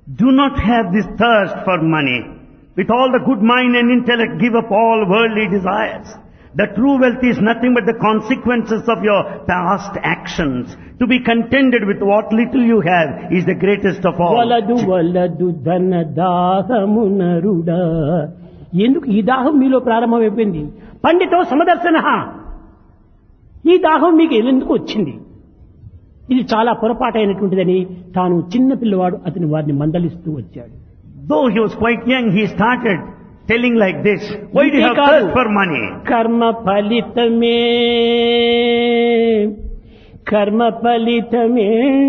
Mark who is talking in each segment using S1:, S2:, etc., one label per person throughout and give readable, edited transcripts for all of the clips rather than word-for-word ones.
S1: Do not have this thirst for money. With all the good mind and intellect, give up all worldly desires. The true wealth is nothing but the consequences of your past actions. To be contented with what little you have is the greatest of all.
S2: వలదు వలదు ధన దాహము నరుడా. ఎందుకు ఈ దాహం మీలో ప్రారంభమైపోయింది? పండితో సమదర్శన. ఈ దాహం మీకు ఎందుకు వచ్చింది? ఇది చాలా పొరపాటైనటువంటిదని తాను చిన్న పిల్లవాడు అతని వారిని మందలిస్తూ వచ్చాడు.
S1: Though he was quite young, he started telling like this, why do you have thirst for money?
S2: కర్మ ఫలితమే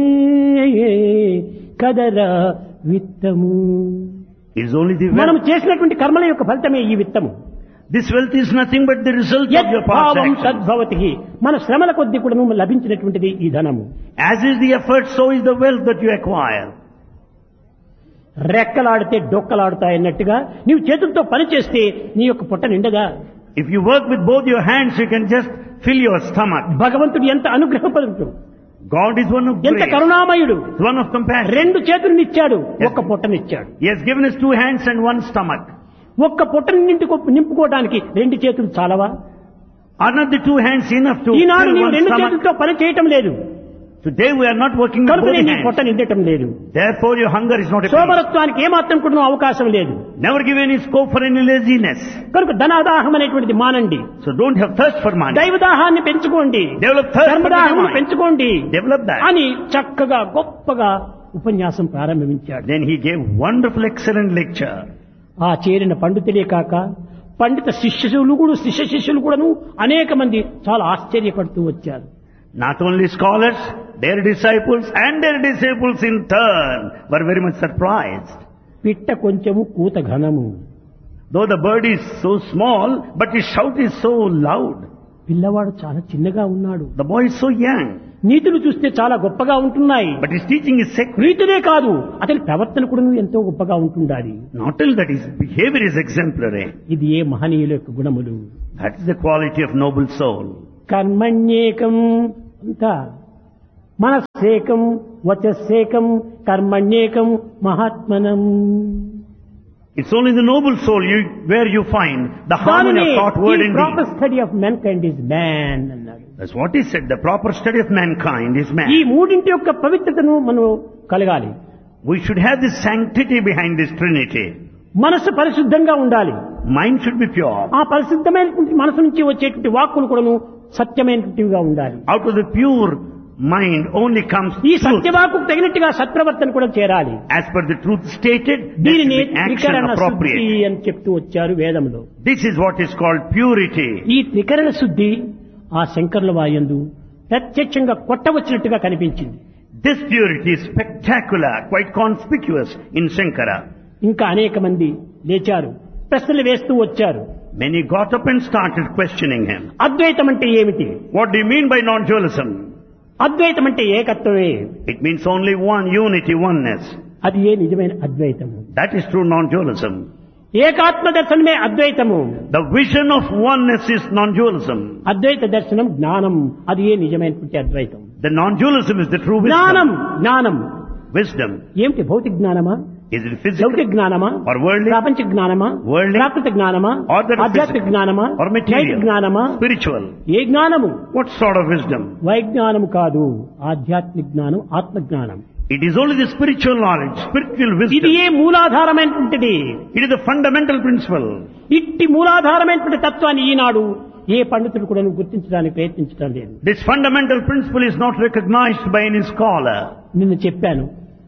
S2: కదరా విత్తము.
S1: It's only the
S2: మనం
S1: wealth.
S2: చేసినటువంటి కర్మల యొక్క ఫలితమే ఈ విత్తము.
S1: This wealth is nothing but the result of your past
S2: యద్భావం
S1: actions.
S2: తద్భవతి. మన శ్రమల కొద్ది కూడా లభించినటువంటిది ఈ ధనము.
S1: As is the effort, so is the wealth that you acquire.
S2: రెక్కలాడితే డొక్కలాడుతాయన్నట్టుగా నీవు చేతులతో పని చేస్తే నీ యొక్క పొట్ట నిండగా.
S1: If you work with both your hands, you can just fill your stomach.
S2: భగవంతుడు ఎంత అనుగ్రహపరుడు,
S1: God is one of
S2: ఎంత
S1: grace,
S2: కరుణామయుడు.
S1: one of compassion.
S2: రెండు చేతులనిచ్చాడు, ఒక్క పొట్టనిచ్చాడు.
S1: He has given us 2 hands and 1 stomach.
S2: ఒక్క పొట్టని నింపుకోవడానికి 2 చేతులు చాలవా?
S1: Are not the 2 hands enough to
S2: Eenadu
S1: fill
S2: నీవు
S1: 1
S2: 2
S1: stomach?
S2: చేతులతో పని చేయటం లేదు
S1: Today we are not working with both
S2: కనుక నీ
S1: hands.
S2: పొట్ట నిండటం లేదు.
S1: Therefore your hunger is not a peace.
S2: సోమరత్వానికి ఏమాత్రం కూడా అవకాశం లేదు.
S1: Never give any scope for any laziness.
S2: కనుక ధనాదాహం అనేటువంటిది మానండి.
S1: So don't have thirst for money.
S2: దైవదాహాన్ని పెంచుకోండి,
S1: Develop thirst for
S2: ధర్మదాహాన్ని
S1: divine.
S2: పెంచుకోండి
S1: Develop that.
S2: అని చక్కగా గొప్పగా ఉపన్యాసం ప్రారంభించాడు.
S1: Then he gave wonderful, excellent lecture.
S2: ఆ చేరిన పండితులే కాక పండిత శిష్య శిష్యులు కూడాను అనేక మంది చాలా ఆశ్చర్యపడుతూ వచ్చారు.
S1: Not only scholars, their disciples in turn were very much surprised.
S2: పిట్ట కొంచెము కూత ఘనము.
S1: Though the bird is so small, but his shout is so loud.
S2: పిల్లవాడు చాలా చిన్నగా ఉన్నాడు.
S1: The boy is so young,
S2: నీతులు చూస్తే చాలా గొప్పగా ఉంటున్నాయి.
S1: but his teaching is sacred.
S2: నీతులే కాదు, అతని ప్రవర్తన కూడా ఎంతో గొప్పగా ఉంటుండాలి.
S1: Not only that, his behavior is exemplary.
S2: ఇది ఏ మహనీయుల యొక్క గుణములు.
S1: That is the quality of noble soul.
S2: కర్మణ్యేకం అంతా మనస్సేకం వచస్సేకం కర్మణ్యేకం మహాత్మనం.
S1: It's only the noble soul where you find the harmony of thought, word and
S2: proper
S1: deed.
S2: Study of mankind is man అన్నాడు.
S1: That's what he said. The proper study of mankind is
S2: ఈ
S1: man.
S2: మూడింటి యొక్క పవిత్రతను మనం కలగాలి.
S1: We should have this sanctity behind this Trinity.
S2: మనస్సు పరిశుద్ధంగా ఉండాలి.
S1: Mind should be pure.
S2: ఆ పరిశుద్ధమైనటువంటి మనసు నుంచి వచ్చేటువంటి వాక్కులు కూడాను సత్యమైనటువంటివిగా ఉండాలి.
S1: Out of the pure mind only comes
S2: ఈ
S1: truth.
S2: సత్యవాకు తగినట్టుగా సత్ప్రవర్తన కూడా చేరాలి.
S1: As per the truth stated, there
S2: దీనిని
S1: should be action
S2: త్రికరణ శుద్ధి
S1: appropriate.
S2: అని చెప్తూ వచ్చారు వేదంలో.
S1: This is what is called purity.
S2: ఈ త్రికరణ శుద్ధి ఆ శంకరుల వాయందు ప్రత్యక్షంగా కొట్టవచ్చినట్టుగా కనిపించింది.
S1: This purity is spectacular, quite conspicuous in Shankara.
S2: ఇంకా అనేక మంది లేచారు, ప్రశ్నలు వేస్తూ వచ్చారు.
S1: Many got up and started questioning him.
S2: అద్వైతం అంటే ఏమిటి?
S1: What do you mean by non-dualism?
S2: అద్వైతం అంటే ఏకత్వమే.
S1: It means only one unity, oneness.
S2: అది ఏ నిజమైన అద్వైతము?
S1: That is true non-dualism.
S2: ఏకాత్మ దర్శనమే అద్వైతము.
S1: The vision of oneness is non-dualism.
S2: అద్వైత దర్శనం జ్ఞానం, అది ఏ నిజమైనటువంటి అద్వైతం.
S1: The non-dualism is the true
S2: జ్ఞానం
S1: wisdom.
S2: జ్ఞానం
S1: Wisdom.
S2: ఏమిటి? భౌతిక జ్ఞానమా,
S1: Is it physical
S2: లౌకిక జ్ఞానమా,
S1: or worldly
S2: ప్రాపంచిక జ్ఞానమా,
S1: Worldly.
S2: Prakrit జ్ఞానమా,
S1: or that is
S2: ఆధ్యాత్మిక
S1: physical
S2: జ్ఞానమా,
S1: or
S2: నైతిక
S1: material,
S2: జ్ఞానమా?
S1: spiritual?
S2: ఏ జ్ఞానము?
S1: What sort of wisdom?
S2: వైజ్ఞానము కాదు, ఆధ్యాత్మిక జ్ఞానం, ఆత్మ జ్ఞానం.
S1: It is only the spiritual knowledge, spiritual
S2: ఇది
S1: wisdom.
S2: A మూలాధారమైనటువంటిది.
S1: It is the fundamental principle.
S2: ఇట్టి మూలాధారమైనటువంటి తత్వాన్ని ఈనాడు ఏ పండితుడు కూడా గుర్తించడానికి ప్రయత్నించడం లేదు.
S1: This fundamental principle is not recognized by any scholar.
S2: నిన్ను చెప్పాను,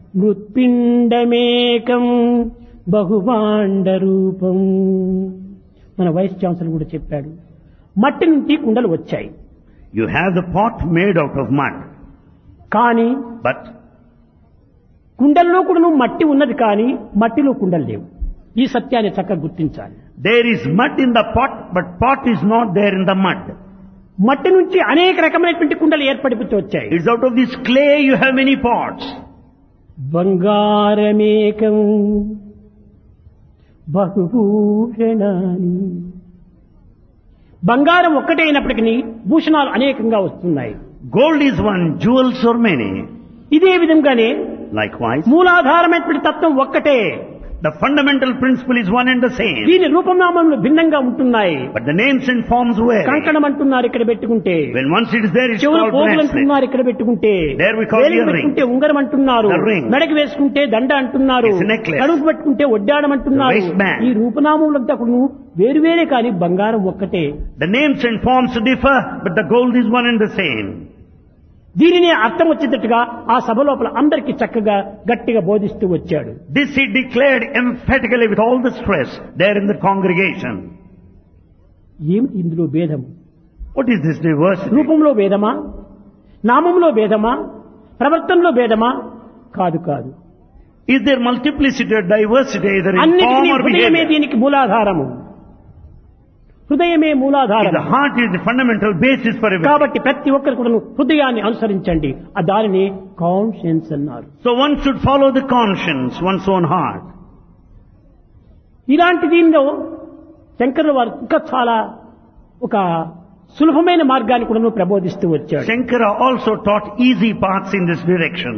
S2: మృత్పిండమేకం బహుభాండ రూపం. మన వైస్ ఛాన్సలర్ కూడా చెప్పాడు, మట్టి నుంచి కుండలు వచ్చాయి.
S1: You have the pot made out of mud,
S2: కానీ
S1: but
S2: కుండల్లో కూడా మట్టి ఉన్నది, కానీ మట్టిలో కుండలు లేవు. ఈ సత్యాన్ని చక్కగా గుర్తించాలి.
S1: there is mud in the pot, but pot is not there in the mud.
S2: మట్టి నుంచి అనేక రకమైనటువంటి కుండలు ఏర్పడిపోతూ వచ్చాయి.
S1: It's out of this clay you have many pots.
S2: బంగారమేకం బహుభూషణాని. బంగారం ఒక్కటే అయినప్పటికీ భూషణాలు అనేకంగా వస్తున్నాయి.
S1: Gold is one, jewels are many.
S2: ఇదే విధంగానే
S1: Likewise,
S2: మూలాధారమైనటువంటి తత్వం ఒక్కటే.
S1: the fundamental principle is one and the same.
S2: దీని రూపనామములు భిన్నంగా ఉంటున్నాయి.
S1: But the names and forms vary.
S2: కంకణం అంటున్నారు ఇక్కడ పెట్టుకుంటే,
S1: When once it is there, it's
S2: చెవులు
S1: called
S2: పోగులు
S1: bracelet.
S2: అంటున్నారు ఇక్కడ పెట్టుకుంటే,
S1: There we call
S2: వేలికి
S1: earring.
S2: పెట్టుకుంటే ఉంగరం అంటున్నారు,
S1: The ring.
S2: మెడకి వేసుకుంటే దండ అంటున్నారు,
S1: It's a necklace.
S2: కడుపు పెట్టుకుంటే ఒడ్డాడం అంటున్నారు.
S1: The waistband.
S2: ఈ రూపనామములంతా కూడా వేరువేరే కానీ బంగారం ఒక్కటే.
S1: The names and forms differ, but the gold is one and the same.
S2: దీనిని అర్థం వచ్చేటట్టుగా ఆ సభ లోపల అందరికీ చక్కగా గట్టిగా బోధిస్తూ వచ్చాడు.
S1: This he declared emphatically with all the stress there in the congregation.
S2: ఏమిటి ఇందులో భేదం?
S1: What is this diversity?
S2: రూపంలో భేదమా, నామంలో భేదమా, ప్రవర్తనలో భేదమా? కాదు కాదు.
S1: Is there multiplicity or diversity either in form
S2: అన్నిటికీ
S1: or
S2: హృదయమే
S1: behavior?
S2: దీనికి మూలాధారము. హృదయమే మూలాధారం.
S1: The heart is the fundamental basis for everything.
S2: కాబట్టి ప్రతి ఒక్కరు కూడా హృదయాన్ని అనుసరించండి. ఆ దానిని కాన్షియన్స్ అన్నారు.
S1: So one should follow the conscience, one's own heart.
S2: ఇలాంటి దీనిలో శంకరుల వారు ఇంకా చాలా ఒక సులభమైన మార్గాన్ని కూడా ప్రబోధిస్తూ వచ్చాడు.
S1: Shankara also taught easy paths in this direction.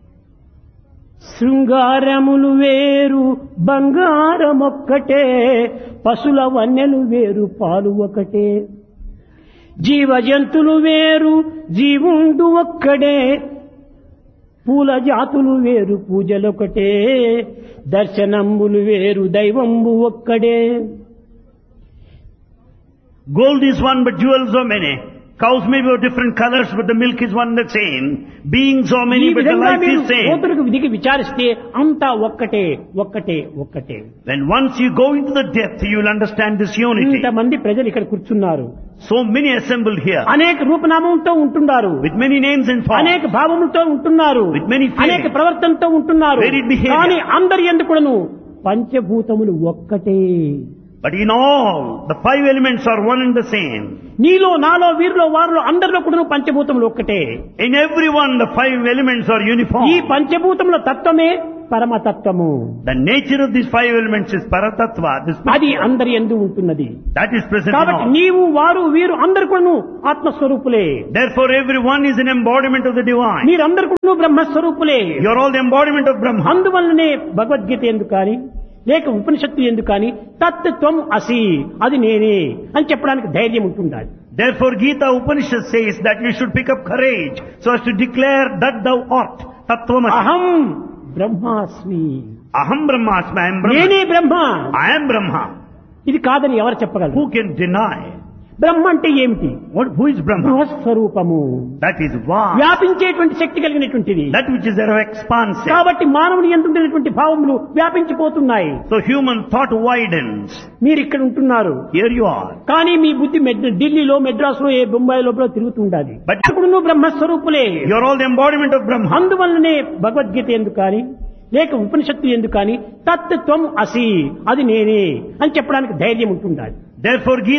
S2: శృంగారములు వేరు బంగారమొక్కటే, పశుల వన్నెలు వేరు పాలు ఒకటే, జీవ జంతులు వేరు జీవుండు ఒక్కడే, పూల జాతులు వేరు పూజలొకటే, దర్శనంబులు వేరు దైవంబు ఒక్కడే.
S1: Gold is one, but jewels are many. Cows may be of different colors, but the milk is one and the same. Beings are
S2: ఈ
S1: many, but the
S2: విధంగా
S1: life
S2: మీరు
S1: is same.
S2: కోతులకు దిగి విచారిస్తే అంతా ఒక్కటే ఒక్కటే ఒక్కటే.
S1: When once you go into the depth, you will understand this unity.
S2: ఇంతమంది ప్రజలు ఇక్కడ కూర్చున్నారు,
S1: So many assembled here,
S2: అనేక రూపనామంతో ఉంటున్నారు,
S1: with many names and forms.
S2: అనేక భావములతో ఉంటున్నారు,
S1: With many feelings.
S2: అనేక ప్రవర్తనతో ఉంటున్నారు.
S1: Varied behavior.
S2: కానీ అందరి ఎందుకును పంచభూతములు ఒక్కటే.
S1: But in all, the five elements are one and the same.
S2: నీలో నాలో వీరిలో వారిలో అందరిలో కూడా పంచభూతములు ఒక్కటే.
S1: In everyone, the five elements are uniform.
S2: ఈ పంచభూతముల తత్వమే పరమతత్వము.
S1: The nature of these five elements is Paratattva. This
S2: అది అందరి యందు ఉంటున్నది.
S1: that is present in
S2: కాబట్టి
S1: all.
S2: నీవు వారు వీరు అందరు కూడా ఆత్మస్వరూపులే.
S1: Therefore, everyone is an embodiment of the divine.
S2: మీరందరు కూడా బ్రహ్మస్వరూపులే.
S1: You are all the embodiment of Brahma.
S2: అందువల్లనే భగవద్గీత ఎందుకు కానీ లేక ఉపనిషత్తు ఎందుకు కానీ తత్వం అసి అది నేనే అని చెప్పడానికి ధైర్యం ఉంటుండాలి.
S1: Therefore, Gita Upanishad says that you should pick up courage so as to declare that thou art. Tattvamasi.
S2: అహం బ్రహ్మాస్మి,
S1: Aham Brahmasmi. I am Brahma.
S2: నేనే బ్రహ్మ.
S1: I am Brahma.
S2: ఇది కాదని ఎవరు చెప్పగలరు?
S1: Who can deny?
S2: బ్రహ్మ అంటే ఏమిటి?
S1: Who is Brahma?
S2: స్వరూపము,
S1: That is vast.
S2: వ్యాపించేటువంటి శక్తి కలిగినటువంటిది.
S1: That which is thereof expansive.
S2: కాబట్టి మానవుని ఎందుకున్నటువంటి భావములు వ్యాపించిపోతున్నాయి.
S1: So human thought widens.
S2: మీరు ఇక్కడ ఉంటున్నారు,
S1: Here you are.
S2: కానీ మీ బుద్ధి ఢిల్లీలో మెడ్రాస్లో ఏ బొంబాయి లోపల తిరుగుతుండాలి.
S1: But
S2: ఇప్పుడు బ్రహ్మస్వరూపులే.
S1: you are all the embodiment of Brahma.
S2: అందువల్లనే భగవద్గీత ఎందుకు కానీ లేక ఉపనిషత్తు ఎందుకు కానీ తత్వం అసి అది నేనే అని చెప్పడానికి ధైర్యం ఉంటుండాలి.
S1: Therefore, Gita